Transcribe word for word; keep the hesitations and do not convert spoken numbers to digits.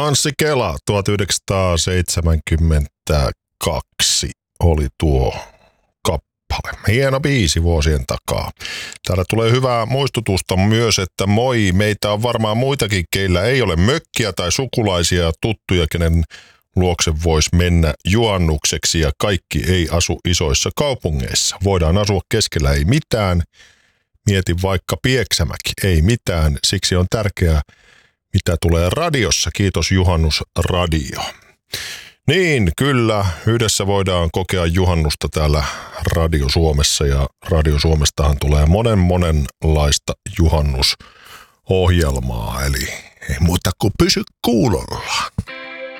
Anssi Kela, tuhatyhdeksänsataaseitsemänkymmentäkaksi oli tuo kappale. Hieno biisi vuosien takaa. Täällä tulee hyvää muistutusta myös, että moi, meitä on varmaan muitakin, keillä ei ole mökkiä tai sukulaisia ja tuttuja, kenen luokse voisi mennä juhannukseksi ja kaikki ei asu isoissa kaupungeissa. Voidaan asua keskellä ei mitään. Mietin vaikka Pieksämäki, ei mitään. Siksi on tärkeää, mitä tulee radiossa. Kiitos Juhannusradio. Niin, kyllä. Yhdessä voidaan kokea juhannusta täällä Radio Suomessa ja Radio Suomestahan tulee monen monenlaista juhannusohjelmaa. Eli ei muuta kuin pysy kuulolla.